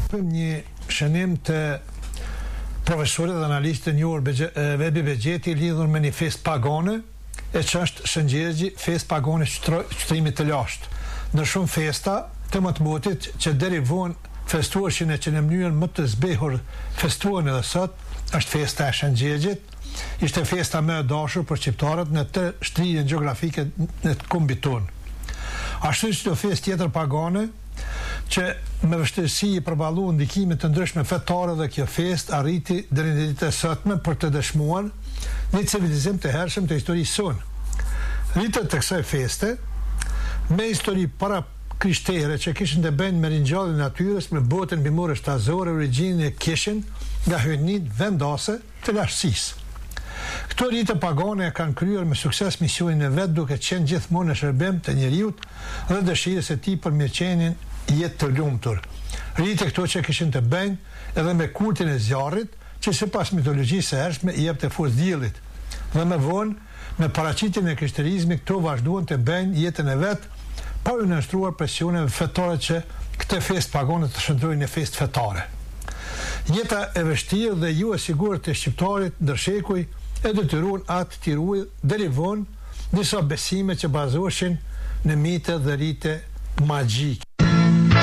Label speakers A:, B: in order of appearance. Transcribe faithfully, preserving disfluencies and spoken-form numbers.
A: Një shënim të profesorit dhe analistë të njohur Vebi Begjeti lidhur me një fest pagane, e që është Shëngjegji, fest pagane qytetërimit të lashtë. Në shumë festa të më të motit që deri vonë festuarshin e që në mënyrën më të zbehur festuan edhe sot, është festa e Shëngjegjit. Ishte festa më e dashur për shqiptarët në të shtrirjen gjeografike në të kombit tonë. Ashtu që të fest tjetër pagane, që me vështirësi i përballu ndikime të ndryshme fetare dhe kjo fest arriti deri në ditën e sotme për të dëshmuar një civilizim të hershëm të historisë sonë. Rritët të kësaj feste, me histori para krishtere që kishin të bëjnë me ringjalljen e natyrës, me botën bimore shtazore, origjinën e kishin nga hynit vendase të lashtësisë. Këto rite pagane kanë kryer me sukses misionin e vet, duke qenë gjithmonë në shërbim të njeriut dhe dëshirës e tij për mirëqenien jetë të lumtur. Rite këto që kishin të bëjnë edhe me kultin e zjarrit, që sipas mitologjisë së hershme i jepte forcë diellit. Dhe më vonë, me paraqitjen e krishterizmit, këto vazhduan të bëjnë jetën e vet, pa u nënshtruar presioneve fetare që këtë fest pagane të shndrojnë në fest fetare. Jeta e vështirë dhe jo e sigurt të shqiptarit ndër shekuj e detyruan atë të ruaj deri vonë disa besime që bazoheshin në mite dhe rite magjike.